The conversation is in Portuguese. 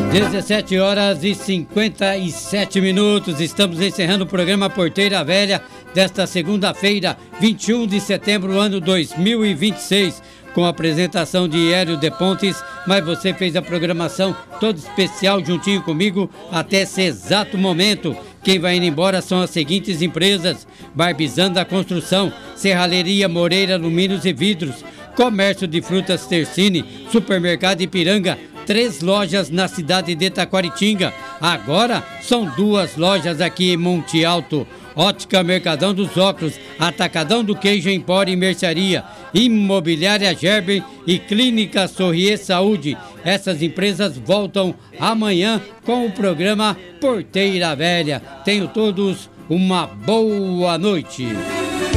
17 horas e 57 minutos. Estamos encerrando o programa Porteira Velha desta segunda-feira, 21 de setembro, ano 2026, com a apresentação de Hélio de Pontes, mas você fez a programação toda especial juntinho comigo até esse exato momento. Quem vai indo embora são as seguintes empresas: Barbizanda Construção, Serralheria Moreira Alumínios e Vidros, Comércio de Frutas Tercine, Supermercado Ipiranga, 3 lojas na cidade de Taquaritinga. Agora são 2 lojas aqui em Monte Alto. Ótica Mercadão dos Óculos, Atacadão do Queijo Empório e Mercearia, Imobiliária Gerber e Clínica Sorrier Saúde. Essas empresas voltam amanhã com o programa Porteira Velha. Tenham todos uma boa noite.